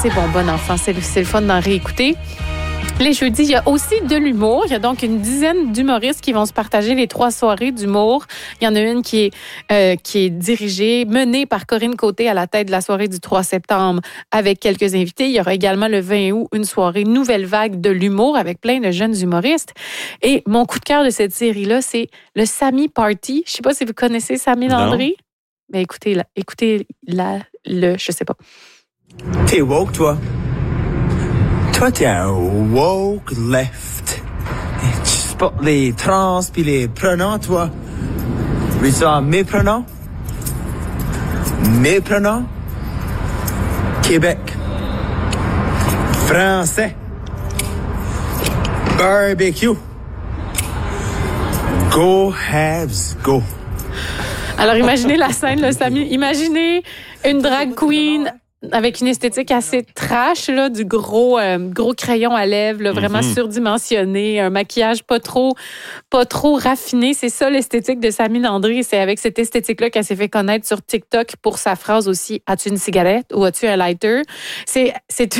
C'est bon enfant. C'est le fun d'en réécouter. Les jeudis, il y a aussi de l'humour. Il y a donc une dizaine d'humoristes qui vont se partager les 3 soirées d'humour. Il y en a une qui est dirigée, menée par Corinne Côté à la tête de la soirée du 3 septembre avec quelques invités. Il y aura également le 20 août une soirée Nouvelle Vague de l'humour avec plein de jeunes humoristes. Et mon coup de cœur de cette série-là, c'est le Samy Party. Je sais pas si vous connaissez Samy Landry. Mais écoutez-la, je sais pas. T'es woke, toi? Toi, t'es un woke left. Tu supportes les trans pis les pronoms, toi. Richard, mes pronoms. Québec. Français. Barbecue. Go Habs, go. Alors, imaginez la scène, là, Samy. Imaginez une drag queen avec une esthétique assez trash, là, du gros crayon à lèvres, là, vraiment surdimensionné, un maquillage pas trop raffiné. C'est ça l'esthétique de Samy Landry. C'est avec cette esthétique-là qu'elle s'est fait connaître sur TikTok pour sa phrase aussi « As-tu une cigarette ou as-tu un lighter? » C'est